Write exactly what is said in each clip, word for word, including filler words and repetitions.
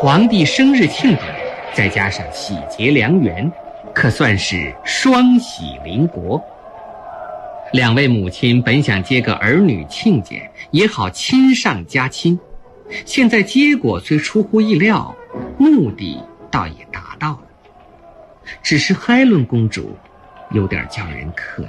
皇帝生日庆典，再加上喜结良缘，可算是双喜临国。两位母亲本想接个儿女庆节，也好亲上加亲，现在结果虽出乎意料，目的倒也达到了。只是海伦公主有点叫人可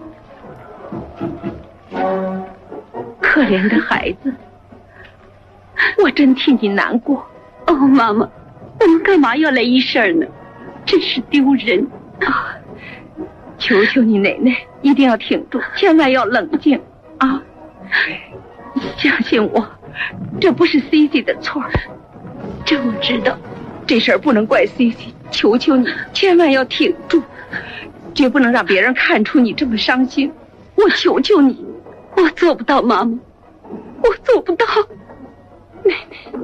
怜。 可怜的孩子，我真替你难过。哦，妈妈，我们干嘛要来一声呢？真是丢人啊！求求你奶奶，一定要挺住，千万要冷静啊！相信我，这不是 C C 的错，这我知道，这事儿不能怪 C C。求求你，千万要挺住，绝不能让别人看出你这么伤心。我求求你，我做不到，妈妈，我做不到，奶奶。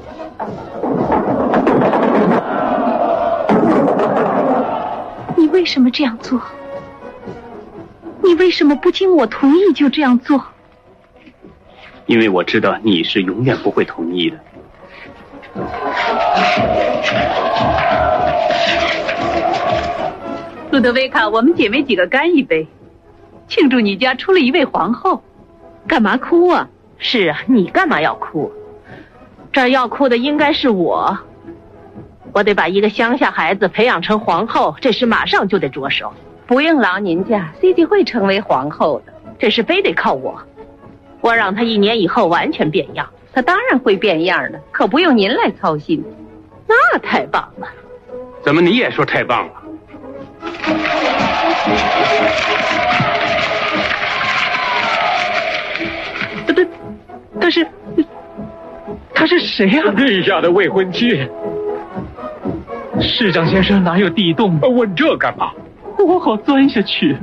你为什么这样做？你为什么不经我同意就这样做？ 因为我知道你是永远不会同意的。 路德维卡，我们姐妹几个干一杯，庆祝你家出了一位皇后。干嘛哭啊？是啊，你干嘛要哭？这儿要哭的应该是我。我得把一个乡下孩子培养成皇后，这事马上就得着手。不用劳您家 ，C C 会成为皇后的，这事非得靠我。我让她一年以后完全变样，她当然会变样的，可不用您来操心。那太棒了！ 怎么你也说太棒了？ 但但是他是谁呀、啊？ 陛下的未婚妻。 市长先生哪有地洞？ 问这干嘛？ 我好钻下去。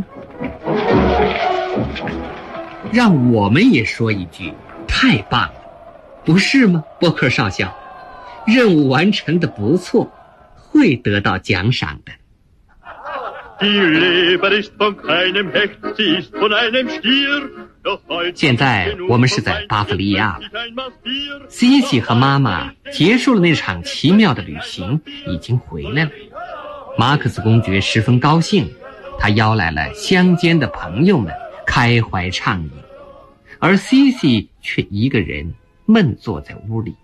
让我们也说一句，太棒了，不是吗，波克少校？任务完成的不错，会得到奖赏的。现在我们是在巴伐利亚了，西西和妈妈结束了那场奇妙的旅行，已经回来了。马克思公爵十分高兴，他邀来了乡间的朋友们开怀畅饮，而西西却一个人闷坐在屋里。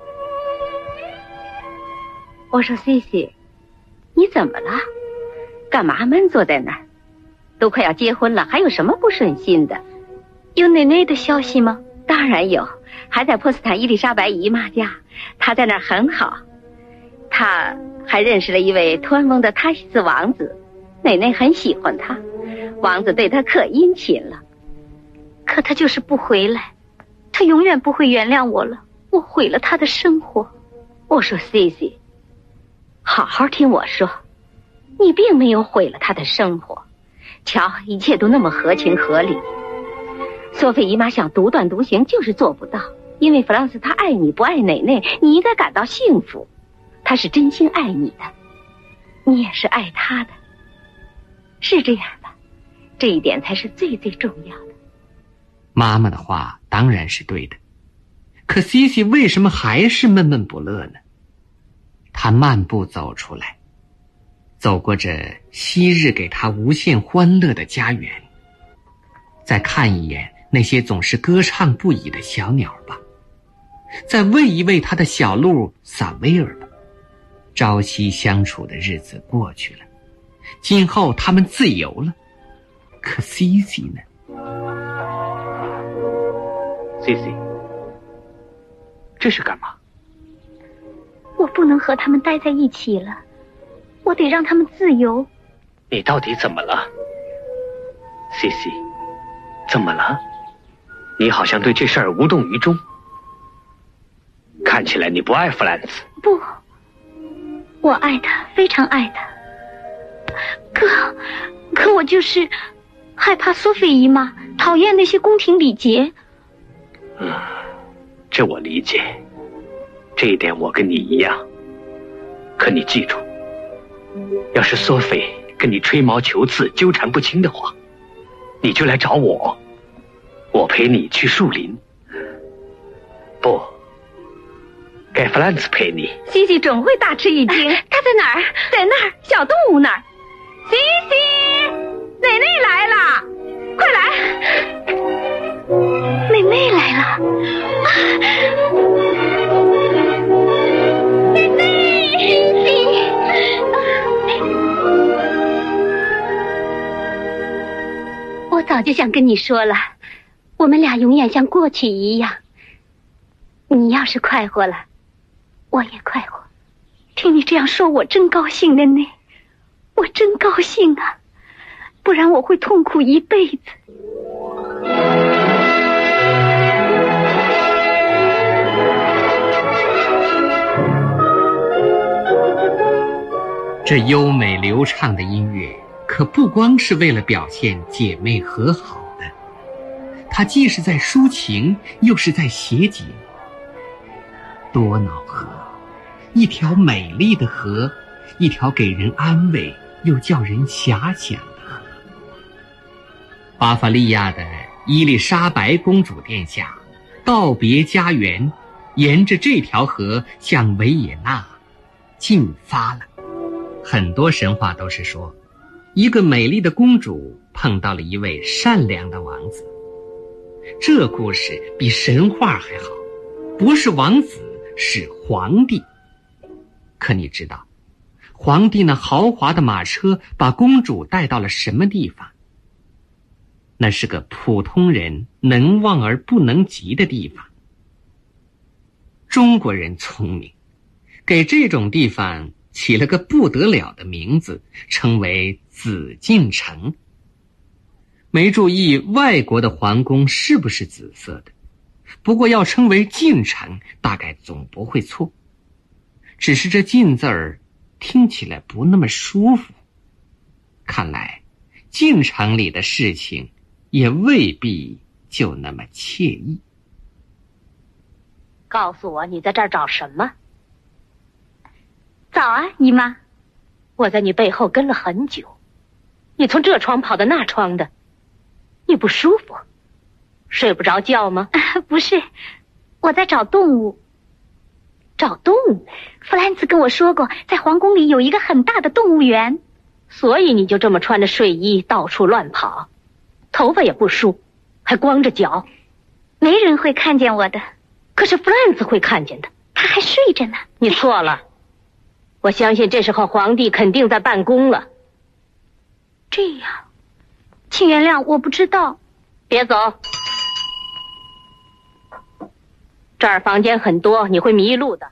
我说西西，你怎么了？干嘛闷坐在那儿？都快要结婚了，还有什么不顺心的？有奶奶的消息吗？当然有，还在波斯坦伊丽莎白姨妈家，她在那儿很好。她还认识了一位托恩翁的塔西斯王子，奶奶很喜欢他，王子对他可殷勤了。可他就是不回来，他永远不会原谅我了，我毁了他的生活。我说 C C， 好好听我说，你并没有毁了他的生活，瞧，一切都那么合情合理。索菲姨妈想独断独行就是做不到，因为弗朗斯他爱你不爱奶奶，你应该感到幸福，他是真心爱你的，你也是爱他的，是这样吧？这一点才是最最重要的。 妈妈的话当然是对的，可西西为什么还是闷闷不乐呢？她漫步走出来，走过这昔日给她无限欢乐的家园，再看一眼那些总是歌唱不已的小鸟吧，再喂一喂她的小鹿萨威尔吧。朝夕相处的日子过去了，今后他们自由了，可西西呢？ 西西，这是干嘛？ 我不能和他们待在一起了，我得让他们自由。 你到底怎么了？西西，怎么了？你好像对这事儿无动于衷，看起来你不爱弗兰茨。 不，我爱他，非常爱他。可可我就是害怕索菲姨妈，讨厌那些宫廷礼节。 嗯，这我理解，这一点我跟你一样。可你记住，要是索菲跟你吹毛求疵纠缠不清的话，你就来找我，我陪你去树林。不， 该弗兰茨陪你。 西西总会大吃一惊。他在哪儿？在那儿，小动物那儿。西西，奶奶来了，快来！奶奶来了。奶奶，西西。我早就想跟你说了，我们俩永远像过去一样。你要是快活了，我也快活。听你这样说，我真高兴的呢，我真高兴啊，不然我会痛苦一辈子。 这优美流畅的音乐可不光是为了表现姐妹和好的，它既是在抒情，又是在写景。多瑙河，一条美丽的河，一条给人安慰又叫人遐想的河。巴伐利亚的伊丽莎白公主殿下道别家园，沿着这条河向维也纳进发了。很多神话都是说，一个美丽的公主碰到了一位善良的王子。这故事比神话还好，不是王子，是皇帝。可你知道，皇帝那豪华的马车把公主带到了什么地方？那是个普通人能望而不能及的地方。中国人聪明，给这种地方起了个不得了的名字，称为紫禁城。没注意外国的皇宫是不是紫色的，不过要称为禁城，大概总不会错。只是这禁字儿听起来不那么舒服。看来禁城里的事情也未必就那么惬意。 告诉我，你在这儿找什么？早啊，姨妈。我在你背后跟了很久，你从这窗跑到那窗的，你不舒服？睡不着觉吗？啊，不是，我在找动物。找动物？弗兰茨跟我说过，在皇宫里有一个很大的动物园。所以你就这么穿着睡衣到处乱跑，头发也不梳，还光着脚。没人会看见我的。可是弗兰茨会看见的，他还睡着呢。你错了，我相信这时候皇帝肯定在办公了。这样，请原谅，我不知道。别走，这儿房间很多，你会迷路的。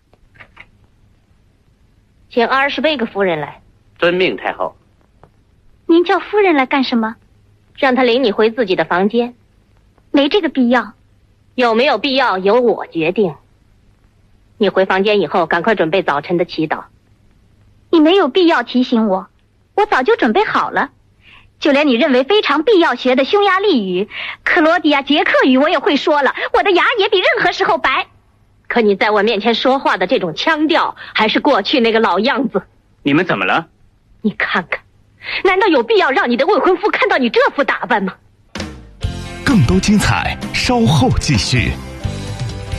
请阿尔什贝克夫人来。 遵命，太后。 您叫夫人来干什么？让她领你回自己的房间。没这个必要。有没有必要由我决定。你回房间以后赶快准备早晨的祈祷。你没有必要提醒我，我早就准备好了。就连你认为非常必要学的匈牙利语、克罗地亚捷克语我也会说了，我的牙也比任何时候白。可你在我面前说话的这种腔调还是过去那个老样子。 你们怎么了？ 你看看，难道有必要让你的未婚夫看到你这副打扮吗？ 更多精彩稍后继续。